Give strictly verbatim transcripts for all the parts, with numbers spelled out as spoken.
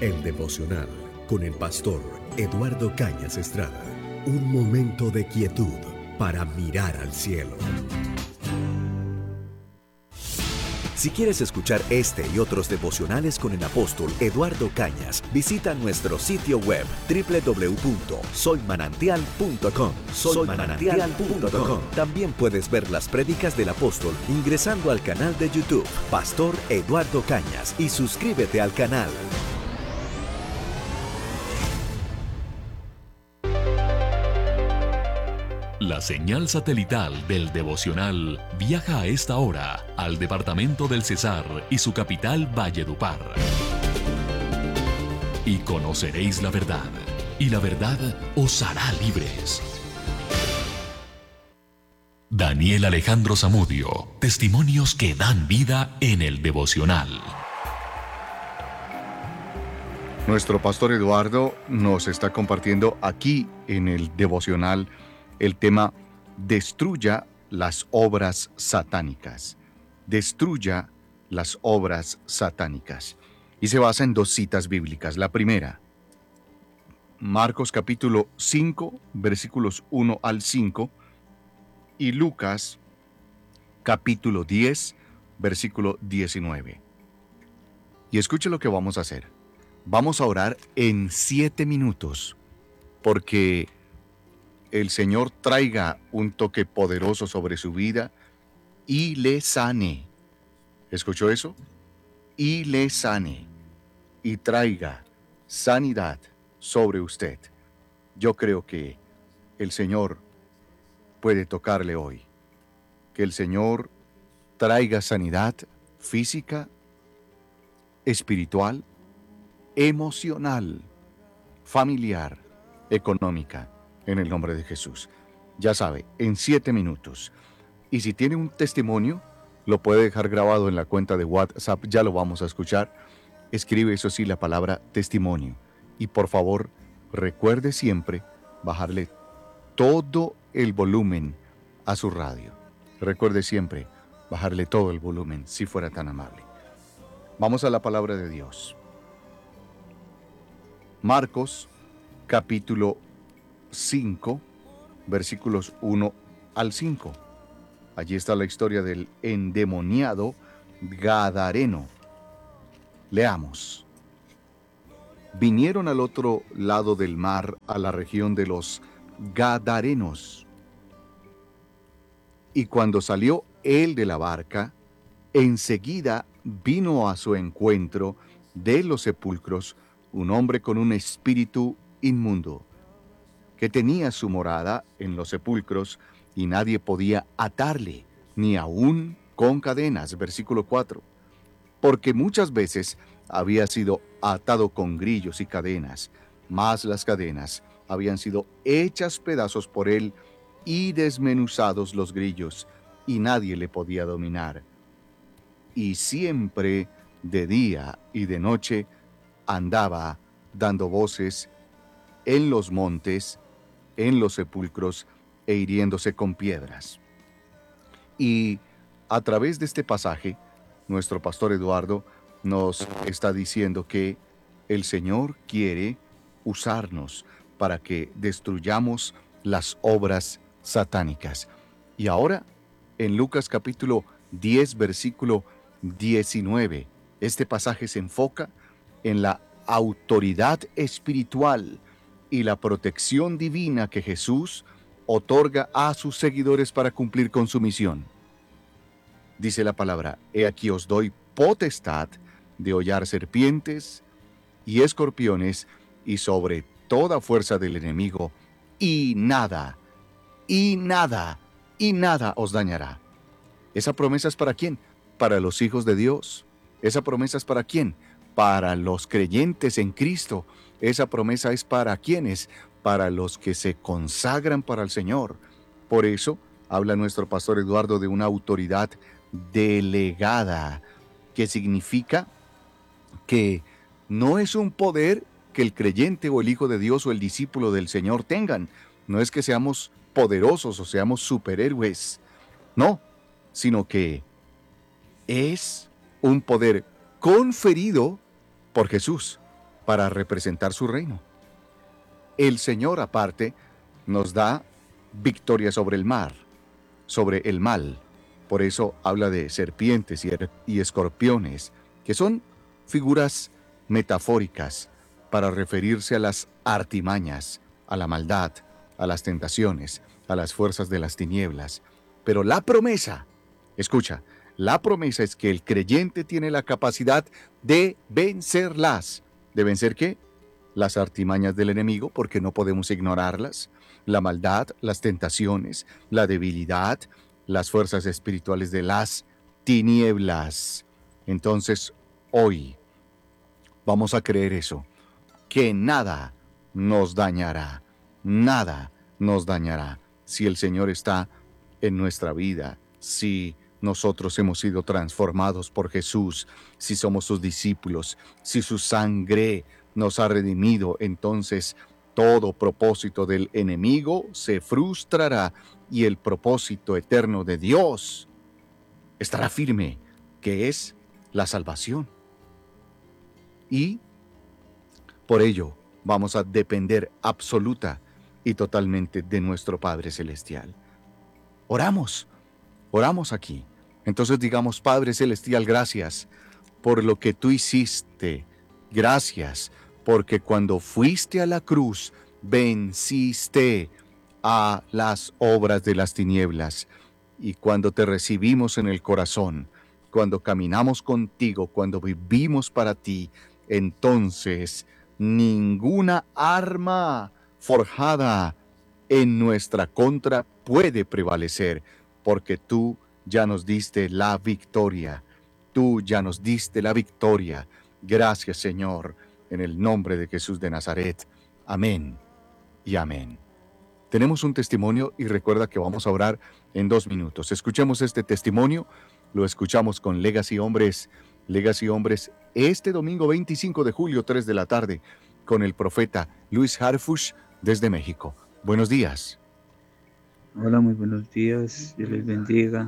El devocional con el pastor Eduardo Cañas Estrada. Un momento de quietud para mirar al cielo. Si quieres escuchar este y otros devocionales con el apóstol Eduardo Cañas, visita nuestro sitio web doble u doble u doble u punto soy manantial punto com. soy manantial punto com. También puedes ver las prédicas del apóstol ingresando al canal de YouTube Pastor Eduardo Cañas y suscríbete al canal. La señal satelital del devocional viaja a esta hora al departamento del Cesar y su capital Valledupar. Y conoceréis la verdad, y la verdad os hará libres. Daniel Alejandro Zamudio, testimonios que dan vida en el devocional. Nuestro pastor Eduardo nos está compartiendo aquí en el devocional el tema Destruya las obras satánicas. Destruya las obras satánicas. Y se basa en dos citas bíblicas. La primera, Marcos capítulo cinco, versículos uno al cinco, y Lucas capítulo diez, versículo diecinueve. Y escuche lo que vamos a hacer. Vamos a orar en siete minutos, porque el Señor traiga un toque poderoso sobre su vida y le sane. ¿Escuchó eso? Y le sane. Y traiga sanidad sobre usted. Yo creo que el Señor puede tocarle hoy. Que el Señor traiga sanidad física, espiritual, emocional, familiar, económica. En el nombre de Jesús. Ya sabe, en siete minutos. Y si tiene un testimonio, lo puede dejar grabado en la cuenta de WhatsApp, ya lo vamos a escuchar. Escribe, eso sí, la palabra testimonio. Y por favor, recuerde siempre bajarle todo el volumen a su radio. Recuerde siempre bajarle todo el volumen, si fuera tan amable. Vamos a la palabra de Dios. Marcos, capítulo cinco, versículos uno al cinco. Allí está la historia del endemoniado Gadareno. Leamos. Vinieron al otro lado del mar, a la región de los Gadarenos. Y cuando salió él de la barca, enseguida vino a su encuentro de los sepulcros un hombre con un espíritu inmundo, que tenía su morada en los sepulcros, y nadie podía atarle, ni aun con cadenas. Versículo cuatro. Porque muchas veces había sido atado con grillos y cadenas, mas las cadenas habían sido hechas pedazos por él y desmenuzados los grillos, y nadie le podía dominar. Y siempre, de día y de noche, andaba dando voces en los montes, en los sepulcros, e hiriéndose con piedras. Y a través de este pasaje, nuestro pastor Eduardo nos está diciendo que el Señor quiere usarnos para que destruyamos las obras satánicas. Y ahora, en Lucas capítulo diez, versículo diecinueve, este pasaje se enfoca en la autoridad espiritual y la protección divina que Jesús otorga a sus seguidores para cumplir con su misión. Dice la palabra: he aquí os doy potestad de hollar serpientes y escorpiones y sobre toda fuerza del enemigo, y nada, y nada, y nada os dañará. ¿Esa promesa es para quién? Para los hijos de Dios. ¿Esa promesa es para quién? Para los creyentes en Cristo. Esa promesa es para quienes, para los que se consagran para el Señor. Por eso habla nuestro pastor Eduardo de una autoridad delegada, que significa que no es un poder que el creyente o el hijo de Dios o el discípulo del Señor tengan. No es que seamos poderosos o seamos superhéroes. No, sino que es un poder conferido por Jesús. para representar su reino. El Señor, aparte, nos da victoria sobre el mar, sobre el mal. Por eso habla de serpientes y, y escorpiones, que son figuras metafóricas para referirse a las artimañas, a la maldad, a las tentaciones, a las fuerzas de las tinieblas. Pero la promesa, escucha, la promesa es que el creyente tiene la capacidad de vencerlas. ¿De vencer qué? Las artimañas del enemigo, porque no podemos ignorarlas, la maldad, las tentaciones, la debilidad, las fuerzas espirituales de las tinieblas. Entonces, hoy vamos a creer eso, que nada nos dañará, nada nos dañará si el Señor está en nuestra vida, si nosotros hemos sido transformados por Jesús, si somos sus discípulos, si su sangre nos ha redimido, entonces todo propósito del enemigo se frustrará y el propósito eterno de Dios estará firme, que es la salvación. Y por ello vamos a depender absoluta y totalmente de nuestro Padre Celestial. Oramos, oramos aquí. Entonces digamos: Padre Celestial, gracias por lo que tú hiciste. Gracias porque cuando fuiste a la cruz, venciste a las obras de las tinieblas. Y cuando te recibimos en el corazón, cuando caminamos contigo, cuando vivimos para ti, entonces ninguna arma forjada en nuestra contra puede prevalecer, porque tú ya nos diste la victoria. Tú ya nos diste la victoria. Gracias, Señor, en el nombre de Jesús de Nazaret. Amén y amén. Tenemos un testimonio y recuerda que vamos a orar en dos minutos. Escuchemos este testimonio. Lo escuchamos con Legacy Hombres. Legacy Hombres este domingo veinticinco de julio, tres de la tarde, con el profeta Luis Harfush desde México. Buenos días. Hola, muy buenos días. Dios les bendiga.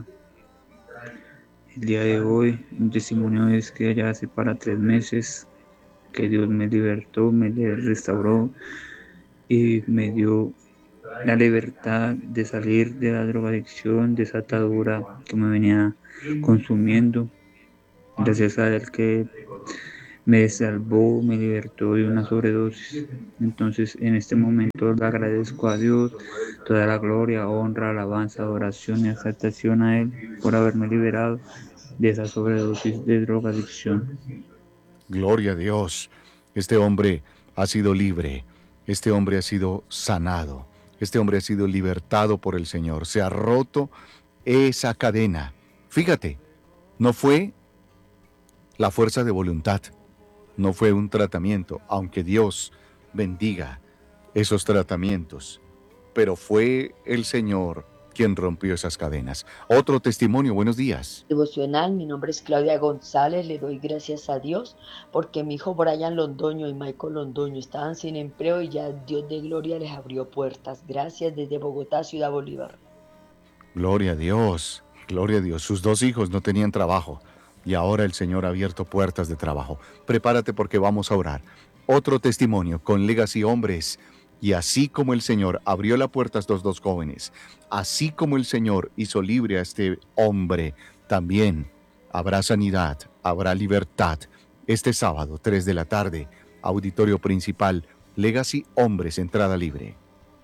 El día de hoy, un testimonio es que ya hace para tres meses que Dios me libertó, me restauró y me dio la libertad de salir de la drogadicción, de esa atadura que me venía consumiendo. Gracias a Él que me salvó, me libertó de una sobredosis. Entonces, en este momento le agradezco a Dios toda la gloria, honra, alabanza, adoración y exaltación a Él por haberme liberado de esa sobredosis de drogadicción. Gloria a Dios. Este hombre ha sido libre. Este hombre ha sido sanado. Este hombre ha sido libertado por el Señor. Se ha roto esa cadena. Fíjate, no fue la fuerza de voluntad. No fue un tratamiento, aunque Dios bendiga esos tratamientos. Pero fue el Señor quien rompió esas cadenas. Otro testimonio, buenos días. Devocional, mi nombre es Claudia González, le doy gracias a Dios porque mi hijo Brian Londoño y Michael Londoño estaban sin empleo y ya Dios de gloria les abrió puertas. Gracias desde Bogotá, Ciudad Bolívar. Gloria a Dios, gloria a Dios. Sus dos hijos no tenían trabajo y ahora el Señor ha abierto puertas de trabajo. Prepárate porque vamos a orar. Otro testimonio con Legacy Hombres. Y así como el Señor abrió la puerta a estos dos jóvenes, así como el Señor hizo libre a este hombre, también habrá sanidad, habrá libertad. Este sábado, tres de la tarde, auditorio principal, Legacy Hombres, entrada libre.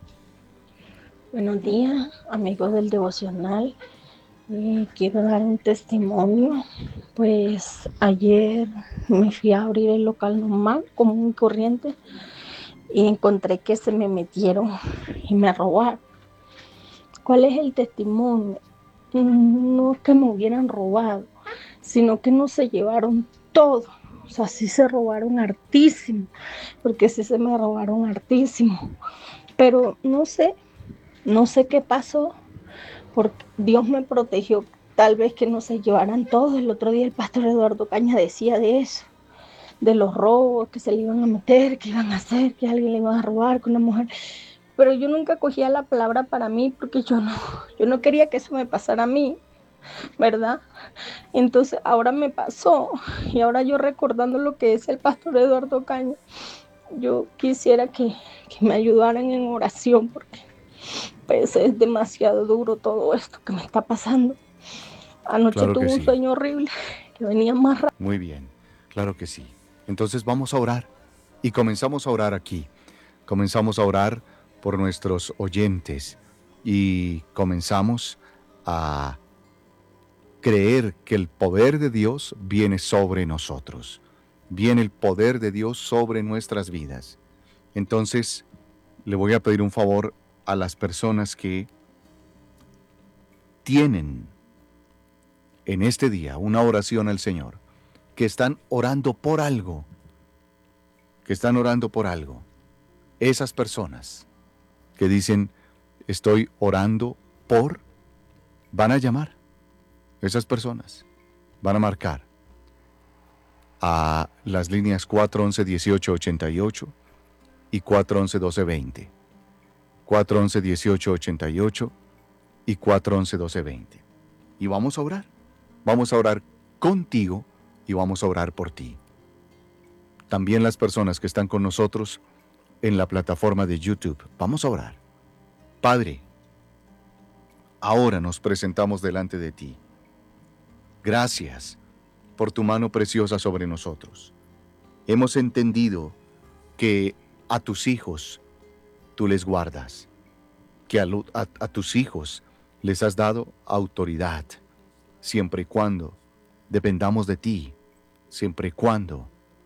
Buenos días, amigos del devocional. Eh, quiero dar un testimonio. Pues ayer me fui a abrir el local normal, común y corriente, y encontré que se me metieron y me robaron. ¿Cuál es el testimonio? No que me hubieran robado, sino que no se llevaron todo. O sea, sí se robaron hartísimo, porque sí se me robaron hartísimo. Pero no sé, no sé qué pasó, porque Dios me protegió, tal vez que no se llevaran todo. El otro día el pastor Eduardo Cañas decía de eso, de los robos que se le iban a meter, que iban a hacer, que alguien le iba a robar con una mujer. Pero yo nunca cogía la palabra para mí porque yo no, yo no quería que eso me pasara a mí. ¿verdad? Entonces ahora me pasó y ahora yo recordando lo que es el pastor Eduardo Cañas, yo quisiera que, que me ayudaran en oración porque pues es demasiado duro todo esto que me está pasando. Anoche Claro que tuve un sí. sueño horrible que venía más rápido. Muy bien, claro que sí. Entonces vamos a orar y comenzamos a orar aquí. Comenzamos a orar por nuestros oyentes y comenzamos a creer que el poder de Dios viene sobre nosotros. Viene el poder de Dios sobre nuestras vidas. Entonces, le voy a pedir un favor a las personas que tienen en este día una oración al Señor, que están orando por algo, que están orando por algo. Esas personas que dicen, estoy orando por, van a llamar. Esas personas van a marcar a las líneas cuatro once, dieciocho ochenta y ocho y cuatro once, doce veinte. cuatro once, dieciocho ochenta y ocho y cuatro once, doce veinte. Y vamos a orar. Vamos a orar contigo y vamos a orar por ti. También las personas que están con nosotros en la plataforma de YouTube. Vamos a orar. Padre, ahora nos presentamos delante de ti. Gracias por tu mano preciosa sobre nosotros. Hemos entendido que a tus hijos tú les guardas, que a, a, a tus hijos les has dado autoridad, siempre y cuando dependamos de ti, siempre y cuando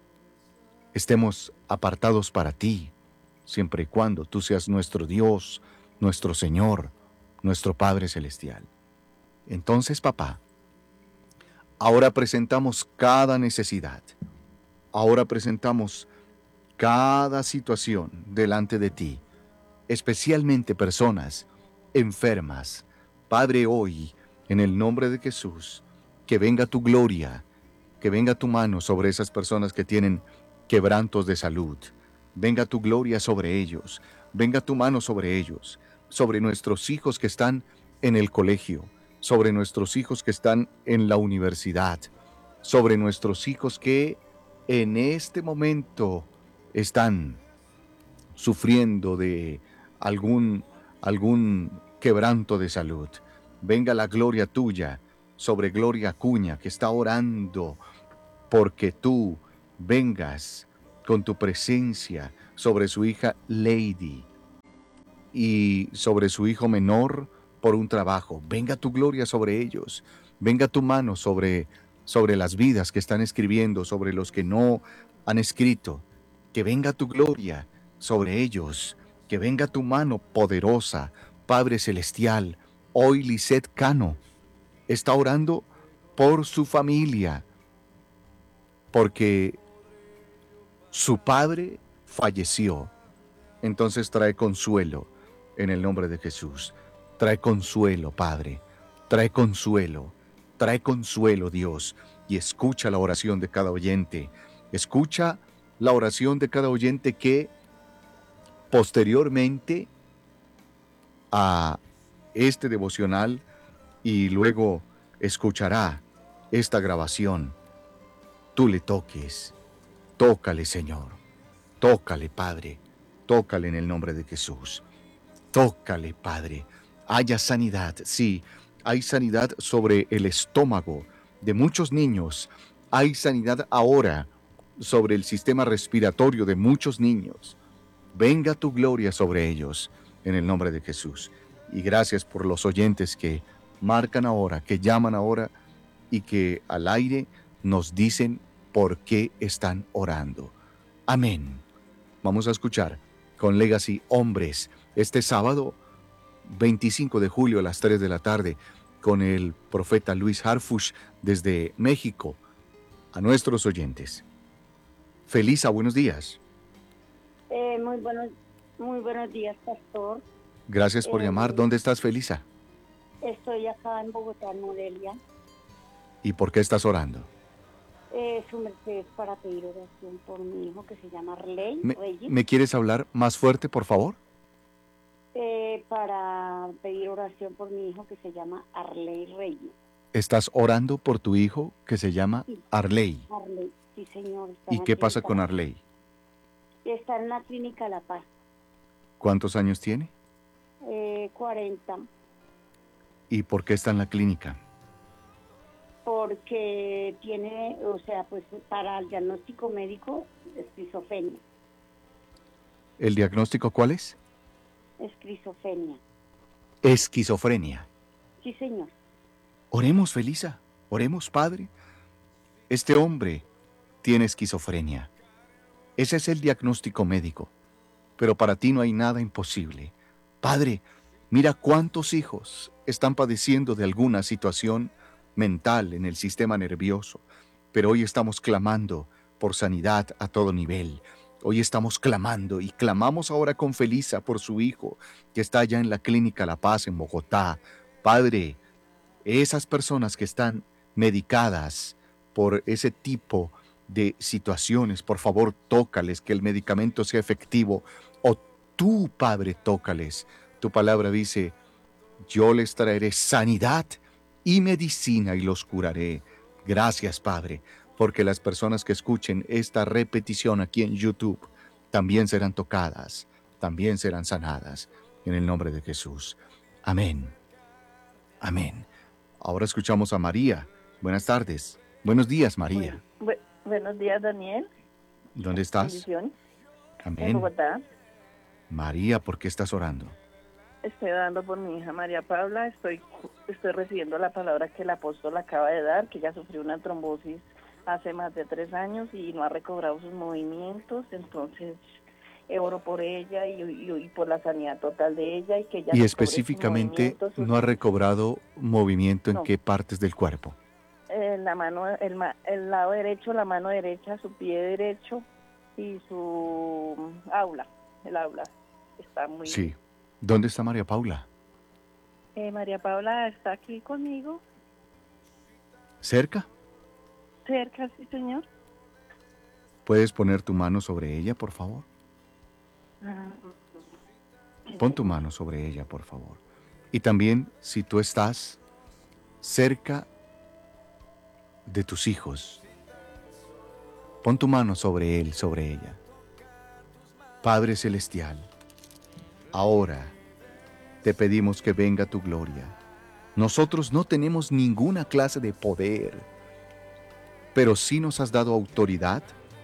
estemos apartados para ti, siempre y cuando tú seas nuestro Dios, nuestro Señor, nuestro Padre Celestial. Entonces, papá, ahora presentamos cada necesidad, ahora presentamos cada situación delante de ti, especialmente personas enfermas. Padre, hoy, en el nombre de Jesús, que venga tu gloria, que venga tu mano sobre esas personas que tienen quebrantos de salud. Venga tu gloria sobre ellos, venga tu mano sobre ellos, sobre nuestros hijos que están en el colegio, sobre nuestros hijos que están en la universidad, sobre nuestros hijos que en este momento están sufriendo de algún, algún quebranto de salud. Venga la gloria tuya sobre Gloria Acuña, que está orando porque tú vengas con tu presencia sobre su hija Lady y sobre su hijo menor por un trabajo. Venga tu gloria sobre ellos. Venga tu mano sobre, sobre las vidas que están escribiendo, sobre los que no han escrito. Que venga tu gloria sobre ellos. Que venga tu mano poderosa, Padre Celestial. Hoy Lisette Cano está orando por su familia, porque su padre falleció. Entonces trae consuelo en el nombre de Jesús. Trae consuelo, Padre. Trae consuelo. Trae consuelo, Dios. Y escucha la oración de cada oyente. Escucha la oración de cada oyente que posteriormente a este devocional y luego escuchará esta grabación. Tú le toques. Tócale, Señor. Tócale, Padre. Tócale en el nombre de Jesús. Tócale, Padre. Haya sanidad. Sí, hay sanidad sobre el estómago de muchos niños. Hay sanidad ahora sobre el sistema respiratorio de muchos niños. Venga tu gloria sobre ellos en el nombre de Jesús. Y gracias por los oyentes que marcan ahora, que llaman ahora y que al aire nos dicen por qué están orando. Amén. Vamos a escuchar con Legacy Hombres este sábado veinticinco de julio a las tres de la tarde con el profeta Luis Harfuch desde México. A nuestros oyentes. Felisa, buenos días. Eh, muy buenos, muy buenos días, pastor. Gracias por eh, llamar. ¿Dónde estás, Felisa? Estoy acá en Bogotá, en Morelia. ¿Y por qué estás orando? Eh, su merced, para pedir oración por mi hijo que se llama Arley ¿Me, Reyes. ¿Me quieres hablar más fuerte, por favor? Eh, para pedir oración por mi hijo que se llama Arley Reyes. Estás orando por tu hijo que se llama Sí. Arley. Arley, sí, señor. Está ¿Y en la qué pasa clínica con La- Arley? Está en la clínica La Paz, ¿Cuántos años tiene? eh, cuarenta, ¿Y por qué está en la clínica? porque tiene, o sea, pues para el diagnóstico médico, esquizofrenia. ¿El diagnóstico cuál es? Esquizofrenia. Esquizofrenia. Sí, señor. Oremos, Felisa. Oremos, Padre. Este hombre tiene esquizofrenia. Ese es el diagnóstico médico. Pero para ti no hay nada imposible. Padre, mira cuántos hijos están padeciendo de alguna situación mental en el sistema nervioso. Pero hoy estamos clamando por sanidad a todo nivel. Hoy estamos clamando y clamamos ahora con Felisa por su hijo que está allá en la Clínica La Paz en Bogotá. Padre, esas personas que están medicadas por ese tipo de situaciones, por favor, tócales, que el medicamento sea efectivo. O tú, Padre, tócales. Tu palabra dice, yo les traeré sanidad y medicina y los curaré. Gracias, Padre, porque las personas que escuchen esta repetición aquí en YouTube también serán tocadas, también serán sanadas, en el nombre de Jesús. Amén. Amén. Ahora escuchamos a María. Buenas tardes. Buenos días, María. Bueno, bu- buenos días, Daniel. ¿Dónde estás? Bendiciones. En Amén. Bogotá. María, ¿por qué estás orando? Estoy orando por mi hija María Paula. Estoy, estoy recibiendo la palabra que el apóstol acaba de dar, que ella sufrió una trombosis hace más de tres años y no ha recobrado sus movimientos. Entonces, eh, oro por ella y, y- y por la sanidad total de ella y que ella Y recobre sus específicamente, movimientos, sus- ¿no ha recobrado movimiento en No. qué partes del cuerpo? eh, la mano, el, ma- el lado derecho, la mano derecha, su pie derecho y su mm, aula, el aula está muy... Sí. ¿Dónde está María Paula? Eh, María Paula está aquí conmigo, ¿Cerca? cerca, sí, señor. ¿Puedes poner tu mano sobre ella, por favor? Ah, Pon tu mano sobre ella, por favor. Y también, si tú estás cerca de tus hijos, pon tu mano sobre él, sobre ella. Padre Celestial, ahora te pedimos que venga tu gloria. Nosotros no tenemos ninguna clase de poder, pero sí nos has dado autoridad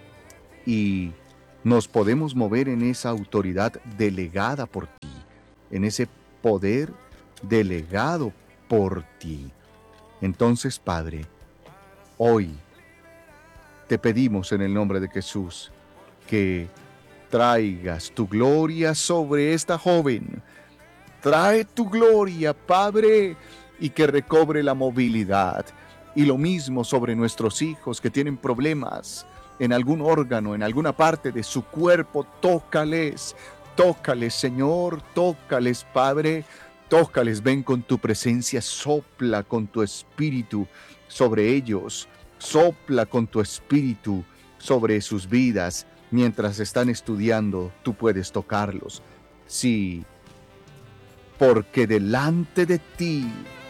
y nos podemos mover en esa autoridad delegada por ti, en ese poder delegado por ti. Entonces, Padre, hoy te pedimos en el nombre de Jesús que traigas tu gloria sobre esta joven. Trae tu gloria, Padre, y que recobre la movilidad. Y lo mismo sobre nuestros hijos que tienen problemas en algún órgano, en alguna parte de su cuerpo. Tócales, tócales, Señor, tócales, Padre, tócales. Ven con tu presencia, sopla con tu espíritu sobre ellos, sopla con tu espíritu sobre sus vidas. Mientras están estudiando, tú puedes tocarlos. Sí, porque delante de ti